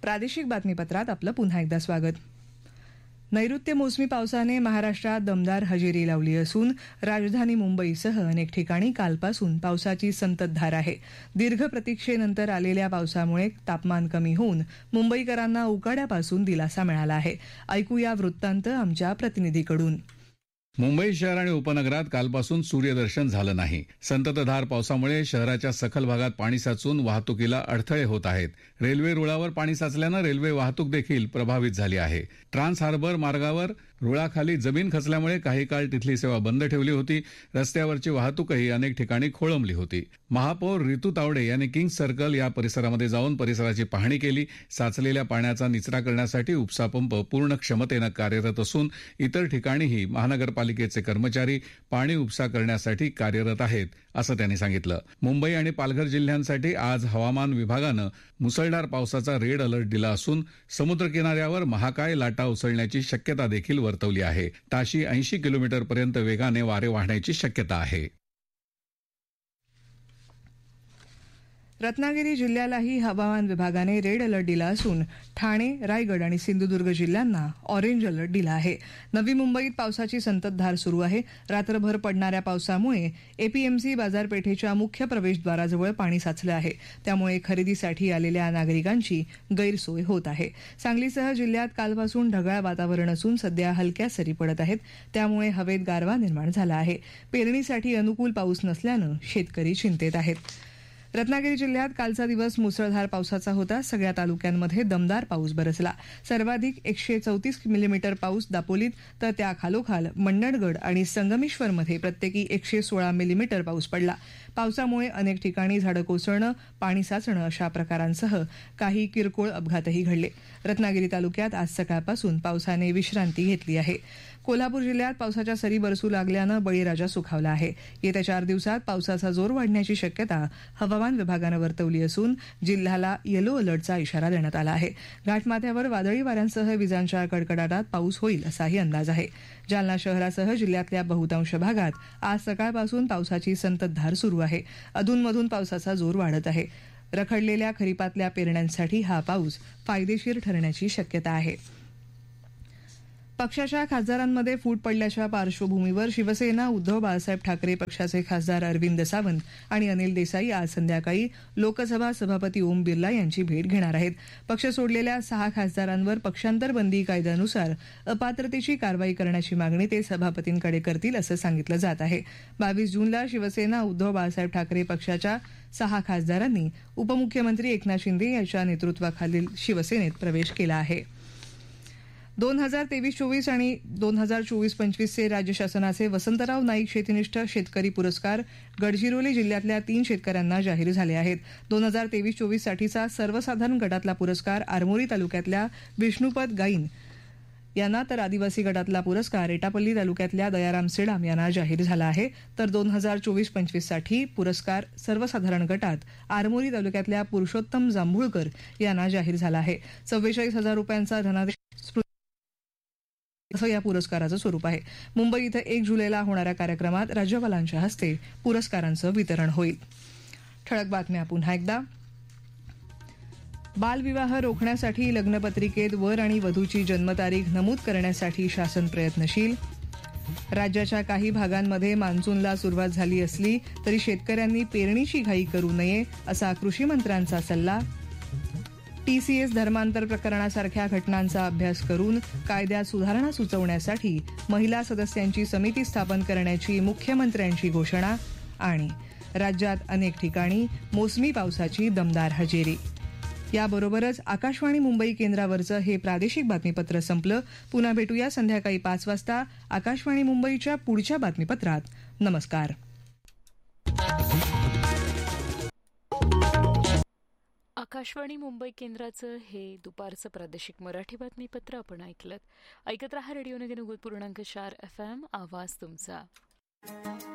प्रादेशिक बातमीपत्रात आपलं पुन्हा एकदा स्वागत. नैऋत्य मोसमी पावसाने महाराष्ट्रात दमदार हजेरी लावली असून राजधानी मुंबईसह अनेक ठिकाणी कालपासून पावसाची संततधार आहे. दीर्घ प्रतीक्षेनंतर आलेल्या पावसामुळे तापमान कमी होऊन मुंबईकरांना उकाड्यापासून दिलासा मिळाला आहे. ऐकूया वृत्तांत आमच्या प्रतिनिधीकडून. मुंबई शहर आणि उपनगरात कालपासून सूर्यदर्शन झालं नाही. संततधार पावसामुळे शहराच्या सखल भागात पाणी साचून वाहतुकीला अडथळे होत आहेत. रेल्वे रुळावर पाणी साचल्यानं रेल्वे वाहतूक देखील प्रभावित झाली आहे. ट्रान्स हार्बर मार्गावर रुळाखाली जमीन खचल्यामुळे काही काळ तिथली सेवा बंद ठेवली होती. रस्त्यावरची वाहतूकही अनेक ठिकाणी खोळंबली होती. महापौर रितू तावडे यांनी किंग्स सर्कल या परिसरामध्ये जाऊन परिसराची पाहणी केली. साचलेल्या पाण्याचा निचरा करण्यासाठी उपसा पंप पूर्ण क्षमतेनं कार्यरत असून इतर ठिकाणीही महानगरपालिकेचे कर्मचारी पाणी उपसा करण्यासाठी कार्यरत आहेत, असं त्यांनी सांगितलं. मुंबई आणि पालघर जिल्ह्यांसाठी आज हवामान विभागानं मुसळधार पावसाचा रेड अलर्ट दिला असून समुद्र किनाऱ्यावर महाकाय लाटा उसळण्याची शक्यता देखील वर्तवली आहे. ताशी 80 किलोमीटरपर्यंत वेगाने वारे वाहण्याची शक्यता आहे. रत्नागिरी जिल्ह्यालाही हवामान विभागाने रेड अलर्ट दिला असून ठाणे, रायगड आणि सिंधुदुर्ग जिल्ह्यांना ऑरेंज अलर्ट दिला आहे. नवी मुंबईत पावसाची संततधार सुरू आहे. रात्रभर पडणाऱ्या पावसामुळे एपीएमसी बाजारपेठेच्या मुख्य प्रवेशद्वाराजवळ पाणी साचलं आहे. त्यामुळे खरेदीसाठी आलेल्या नागरिकांची गैरसोय होत आहे. सांगलीसह जिल्ह्यात कालपासून ढगाळ वातावरण असून सध्या हलक्या सरी पडत आहेत. त्यामुळे हवेत गारवा निर्माण झाला आहे. पेरणीसाठी अनुकूल पाऊस नसल्यानं शेतकरी चिंतेत आहेत. रत्नागिरी जिल्ह्यात कालचा दिवस मुसळधार पावसाचा होता. सगळ्या तालुक्यांमध्ये दमदार पाऊस बरसला. सर्वाधिक 134 मिलीमीटर पाऊस दापोलीत, तर त्याखालोखाल मंडणगड आणि संगमेश्वरमध्ये प्रत्येकी 116 मिलीमीटर पाऊस पडला. पावसामुळे अनेक ठिकाणी झाडं कोसळणं, पाणी साचणं अशा प्रकारांसह काही किरकोळ अपघातही घडले. रत्नागिरी तालुक्यात आज सकाळपासून पावसाने विश्रांती घेतली आहे. कोल्हापूर जिल्ह्यात पावसाच्या सरी बरसू लागल्यानं बळीराजा सुखावला आहे. येत्या 4 दिवसात पावसाचा जोर वाढण्याची शक्यता हवामान विभागानं वर्तवली असून जिल्ह्याला येलो अलर्टचा इशारा देण्यात आला आहे. घाटमाथ्यावर वादळी वाऱ्यांसह विजांच्या कडकडाटात पाऊस होईल असाही अंदाज आहे. जालना शहरासह जिल्ह्यातल्या बहुतांश भागात आज सकाळपासून पावसाची संततधार सुरू आहे. अधूनमधून पावसाचा जोर वाढत आहे. रखडलेल्या खरीपातल्या पेरण्यांसाठी हा पाऊस फायदेशीर ठरण्याची शक्यता आहे. पक्षाच्या खासदारांमध्ये फूट पडल्याच्या पार्श्वभूमीवर शिवसेना, उद्धव बाळासाहेब ठाकरे पक्षाचे खासदार अरविंद सावंत आणि अनिल देसाई आज संध्याकाळी लोकसभा सभापती ओम बिर्ला यांची भेट घेणार आहेत. पक्ष सोडलेल्या 6 खासदारांवर पक्षांतर बंदी कायद्यानुसार अपात्रतेची कारवाई करण्याची मागणी ते सभापतींकडे करतील असं सांगितलं जात आहे. 22 जूनला शिवसेना, उद्धव बाळासाहेब ठाकरे पक्षाच्या 6 खासदारांनी उपमुख्यमंत्री एकनाथ शिंदे यांच्या नेतृत्वाखालील शिवसेनेत प्रवेश केला आहे. 2023-24 आणि 2024-25चे राज्य शासनाचे वसंतराव नाईक शेतीनिष्ठ शेतकरी पुरस्कार गडचिरोली जिल्ह्यातल्या 3 शेतकऱ्यांना जाहीर झाले आहेत. 2023-24 साठीचा सर्वसाधारण गटातला पुरस्कार आरमोरी तालुक्यातल्या विष्णुपद गाईन यांना, तर आदिवासी गटातला पुरस्कार एटापल्ली तालुक्यातल्या दयाराम सेडाम यांना जाहीर झाला आहे. तर 2024-25 साठी पुरस्कार सर्वसाधारण गटात आरमोरी तालुक्यातल्या पुरुषोत्तम जांभुळकर यांना जाहीर झाला आहे. 44,000 रुपयांचा धनादेश असं या पुरस्काराचं स्वरूप आहे. मुंबई इथं 1 जुलैला होणाऱ्या कार्यक्रमात राज्यपालांच्या हस्ते पुरस्कारांचं वितरण होईल. ठळक बातम्या पुन्हा एकदा. बालविवाह रोखण्यासाठी लग्नपत्रिकेत वर आणि वधूची जन्मतारीख नमूद करण्यासाठी शासन प्रयत्नशील. राज्याच्या काही भागांमध्ये मान्सूनला सुरुवात झाली असली तरी शेतकऱ्यांनी पेरणीची घाई करू नये असा कृषी मंत्र्यांचा सल्ला. टीसीएस धर्मांतर प्रकरणासारख्या घटनांचा अभ्यास करून कायद्यात सुधारणा सुचवण्यासाठी महिला सदस्यांची समिती स्थापन करण्याची मुख्यमंत्र्यांची घोषणा. आणि राज्यात अनेक ठिकाणी मोसमी पावसाची दमदार हजेरी. याबरोबरच आकाशवाणी मुंबई केंद्रावरचं हे प्रादेशिक बातमीपत्र संपलं. पुन्हा भेटूया संध्याकाळी 5 वाजता आकाशवाणी मुंबईच्या पुढच्या बातमीपत्रात. नमस्कार. आकाशवाणी मुंबई केंद्राचं हे दुपारचं प्रादेशिक मराठी बातमीपत्र आपण ऐकलं. ऐकत रहा रेडिओ नगर 90.4 FM. आवाज तुमचा.